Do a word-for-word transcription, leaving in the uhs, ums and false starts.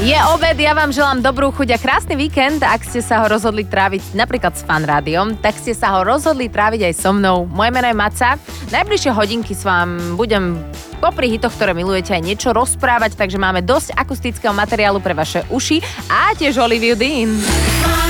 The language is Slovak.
Je obed, ja vám želám dobrú chuť a krásny víkend. Ak ste sa ho rozhodli tráviť napríklad s Fan Rádiom, tak ste sa ho rozhodli tráviť aj so mnou. Moje meno je Maca. Najbližšie hodinky s vám budem popri hitoch, ktoré milujete, aj niečo rozprávať, takže máme dosť akustického materiálu pre vaše uši a tiež Oliviu Dean.